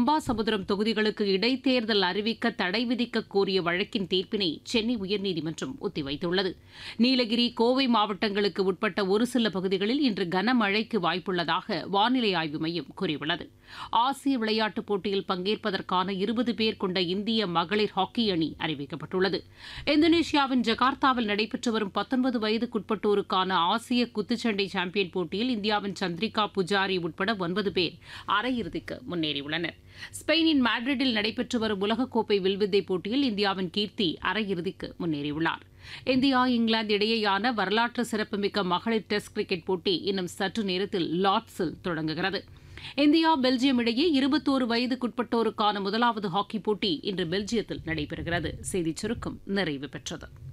அம்பாசமுத்திரம் தொகுதிகளுக்கு இடைத்தேர்தல் அறிவிக்க தடை விதிக்க கோரிய வழக்கின் தீர்ப்பினை சென்னை உயர்நீதிமன்றம் ஒத்திவைத்துள்ளது. நீலகிரி, கோவை மாவட்டங்களுக்கு உட்பட்ட ஒரு சில பகுதிகளில் இன்று கனமழைக்கு வாய்ப்புள்ளதாக வானிலை ஆய்வு மையம் கூறியுள்ளது. ஆசிய விளையாட்டுப் போட்டியில் பங்கேற்பதற்கான 20 பேர் கொண்ட இந்திய மகளிர் ஹாக்கி அணி அறிவிக்கப்பட்டுள்ளது. இந்தோனேஷியாவின் ஜகார்த்தாவில் நடைபெற்று வரும் 19 வயதுக்குட்பட்டோருக்கான ஆசிய குத்துச்சண்டை சாம்பியன் போட்டியில் இந்தியாவின் சந்திரிகா புஜாரி உட்பட 9 பேர் அரையிறுதிக்கு முன்னேறியுள்ளனர். ஸ்பெயினின் மேட்ரிட்டில் நடைபெற்று வரும் உலகக்கோப்பை வில்வித்தை போட்டியில் இந்தியாவின் கீர்த்தி அரையிறுதிக்கு முன்னேறியுள்ளார். இந்தியா, இங்கிலாந்து இடையேயான வரலாற்று சிறப்புமிக்க மகளிர் டெஸ்ட் கிரிக்கெட் போட்டி இன்னும் சற்று நேரத்தில் லார்ட்ஸில் தொடங்குகிறது. இந்தியா, பெல்ஜியம் இடையே 21 வயதுக்குட்பட்டோருக்கான முதலாவது ஹாக்கி போட்டி இன்று பெல்ஜியத்தில் நடைபெறுகிறது. செய்திச் சுருக்கம் நிறைவு பெற்றது.